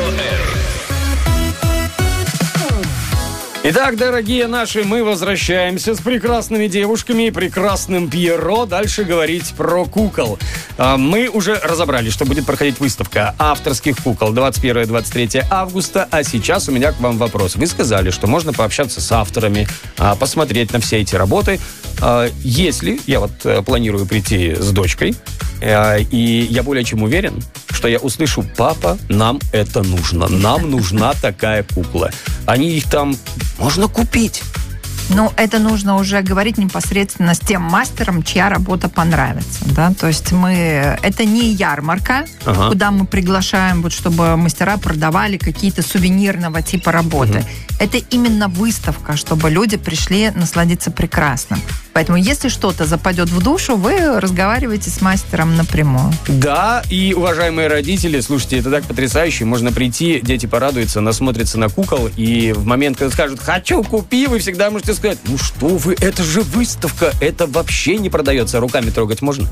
Итак, дорогие наши, мы возвращаемся с прекрасными девушками и прекрасным Пьеро дальше говорить про кукол. Мы уже разобрали, что будет проходить выставка авторских кукол 21-23 августа, а сейчас у меня к вам вопрос. Вы сказали, что можно пообщаться с авторами, посмотреть на все эти работы. Если я вот планирую прийти с дочкой, и я более чем уверен, что я услышу: папа, нам это нужно, нам нужна такая кукла. Они их там можно купить. Ну, это нужно уже говорить непосредственно с тем мастером, чья работа понравится, да, то есть это не ярмарка, куда мы приглашаем, вот, чтобы мастера продавали какие-то сувенирного типа работы. Это именно выставка, чтобы люди пришли насладиться прекрасным. Поэтому, если что-то западет в душу, вы разговариваете с мастером напрямую. Да, и, уважаемые родители, слушайте, это так потрясающе. Можно прийти, дети порадуются, насмотрятся на кукол, и в момент, когда скажут «хочу, купи», вы всегда можете сказать: ну что вы, это же выставка, это вообще не продается, руками трогать можно?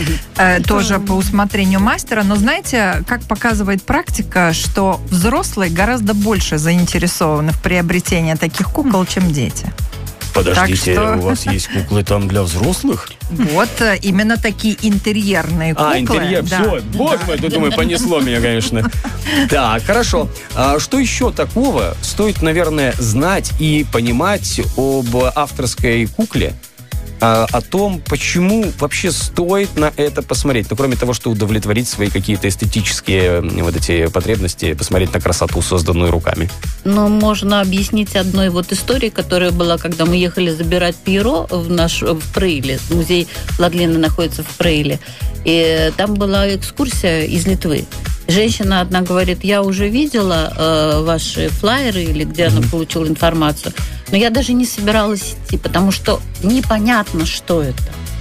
Тоже по усмотрению мастера, но знаете, как показывает практика, что взрослые гораздо больше заинтересованы в приобретении таких кукол, чем дети. Подождите, у вас есть куклы там для взрослых? Вот, именно такие интерьерные куклы. Интерьер, да. Все, боже мой, я думаю, понесло меня, конечно. Так, хорошо. Что еще такого стоит, наверное, знать и понимать об авторской кукле? О том, почему вообще стоит на это посмотреть. Ну, кроме того, что удовлетворить свои какие-то эстетические вот эти потребности, посмотреть на красоту, созданную руками. Ну, можно объяснить одной вот историей, которая была, когда мы ехали забирать Пьеро в Прейле. Музей Ладлена находится в Прейле. И там была экскурсия из Литвы. Женщина одна говорит: я уже видела ваши флаеры, или где она получила информацию, но я даже не собиралась идти, потому что непонятно, что это.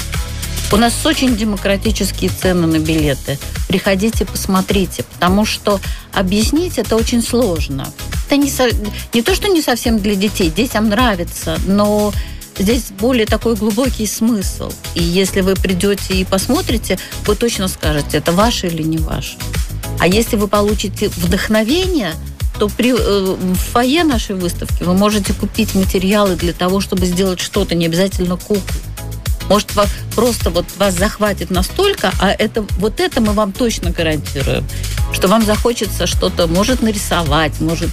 У нас очень демократические цены на билеты. Приходите, посмотрите, потому что объяснить это очень сложно. Это не то, что не совсем для детей, детям нравится, но здесь более такой глубокий смысл. И если вы придете и посмотрите, вы точно скажете, это ваше или не ваше. А если вы получите вдохновение, то в фойе нашей выставки вы можете купить материалы для того, чтобы сделать что-то, не обязательно куклу. Может, просто вот вас захватит настолько, а это мы вам точно гарантируем, что вам захочется что-то, может, нарисовать, может,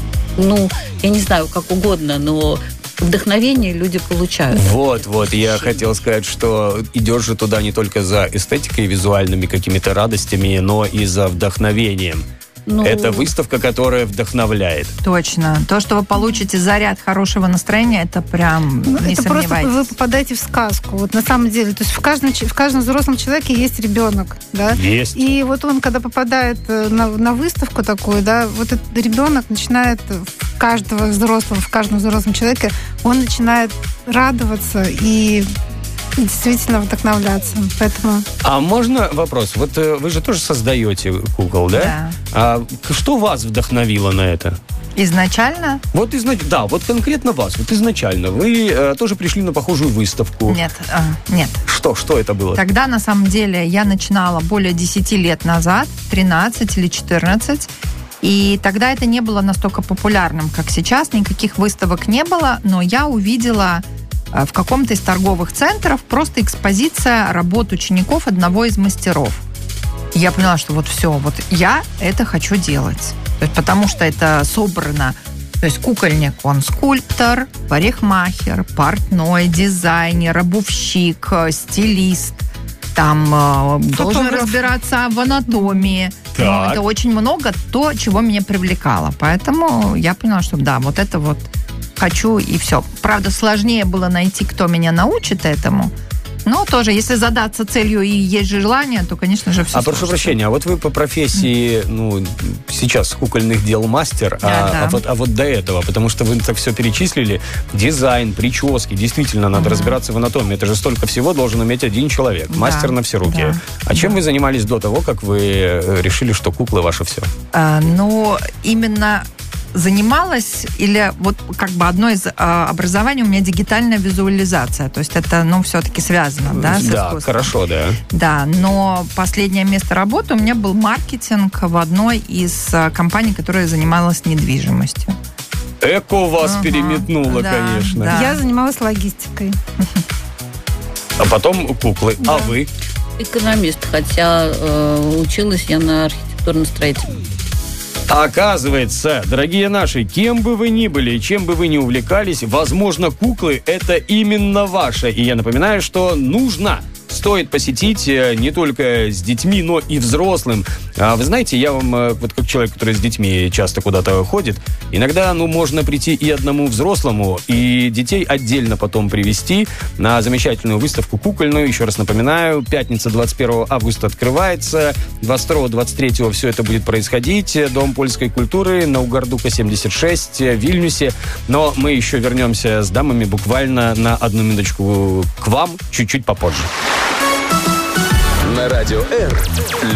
я не знаю, как угодно, но вдохновение люди получают. Вот, я хотел сказать, что идешь же туда не только за эстетикой, визуальными какими-то радостями, но и за вдохновением. Это выставка, которая вдохновляет. Точно. То, что вы получите заряд хорошего настроения, это прям не это сомневайтесь. Просто вы попадаете в сказку. Вот на самом деле. То есть в каждом взрослом человеке есть ребенок. Да? Есть. И вот он, когда попадает на выставку такую, да, вот этот ребенок начинает в каждом взрослом человеке, он начинает радоваться и действительно вдохновляться. Поэтому... А можно вопрос? Вот вы же тоже создаете кукол, да? Да. А что вас вдохновило на это? Изначально? Вот конкретно вас. Вот изначально. Вы тоже пришли на похожую выставку. Нет. Что это было? Тогда, на самом деле, я начинала более 10 лет назад, 13 или 14, и тогда это не было настолько популярным, как сейчас. Никаких выставок не было, но я увидела в каком-то из торговых центров просто экспозиция работ учеников одного из мастеров. И я поняла, что я это хочу делать. То есть, потому что это собрано. То есть кукольник, он скульптор, парикмахер, портной, дизайнер, обувщик, стилист. Там должен разбираться в анатомии. Это очень много то, чего меня привлекало. Поэтому я поняла, что хочу, и все. Правда, сложнее было найти, кто меня научит этому. Но тоже, если задаться целью и есть желание, то, конечно же, все. Прошу прощения, а вот вы по профессии, сейчас кукольных дел мастер, да. А вот до этого, потому что вы так все перечислили, дизайн, прически, действительно, надо разбираться в анатомии. Это же столько всего должен уметь один человек, мастер на все руки. Да. А чем вы занимались до того, как вы решили, что куклы ваше все? Именно занималась, или вот как бы одно из образований у меня дигитальная визуализация, то есть это, ну, все-таки связано, да, с искусством. Да, хорошо, да. Да, но последнее место работы у меня был маркетинг в одной из компаний, которая занималась недвижимостью. Эко вас переметнуло, да, конечно. да. Я занималась логистикой. А потом куклы. Да. А вы? Экономист, хотя училась я на архитектурно-строительном. Оказывается, дорогие наши, кем бы вы ни были, чем бы вы ни увлекались, возможно, куклы – это именно ваше. И я напоминаю, что стоит посетить не только с детьми, но и взрослым. Вы знаете, я вам, вот как человек, который с детьми часто куда-то ходит, иногда, можно прийти и одному взрослому, и детей отдельно потом привезти на замечательную выставку кукольную. Еще раз напоминаю, пятница 21 августа открывается, 22-23 все это будет происходить. Дом польской культуры на Угардука 76 в Вильнюсе. Но мы еще вернемся с дамами буквально на одну минуточку к вам чуть-чуть попозже. На Радио Р